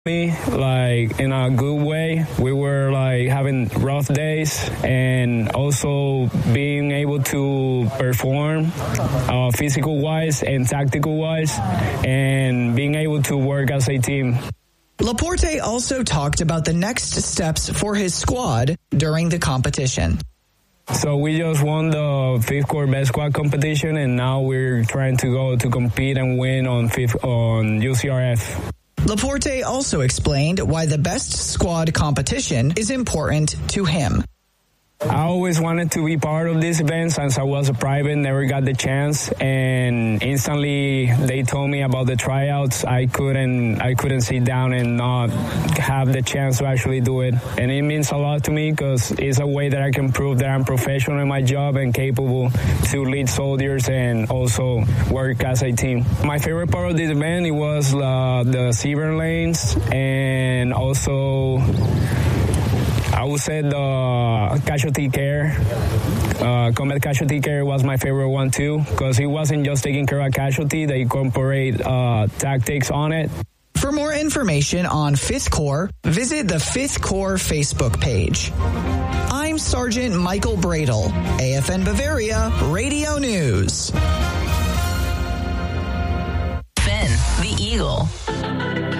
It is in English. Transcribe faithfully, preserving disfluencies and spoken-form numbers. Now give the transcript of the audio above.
me, like, in a good way. We were, like, having rough days, and also being able to perform uh, physical-wise and tactical-wise, and being able to work as a team. Laporte also talked about the next steps for his squad during the competition. So we just won the fifth core best squad competition, and now we're trying to go to compete and win on fifth on U C R F. Laporte also explained why the best squad competition is important to him. I always wanted to be part of this event since I was a private, never got the chance, and instantly they told me about the tryouts. I couldn't I couldn't sit down and not have the chance to actually do it. And it means a lot to me because it's a way that I can prove that I'm professional in my job and capable to lead soldiers and also work as a team. My favorite part of this event, it was uh, the Severn lanes, and also I would say the casualty care, uh, combat casualty care was my favorite one too, because it wasn't just taking care of casualty, they incorporate uh, tactics on it. For more information on fifth Corps, visit the fifth Corps Facebook page. I'm Sergeant Michael Bradle, A F N Bavaria Radio News. Finn, the Eagle.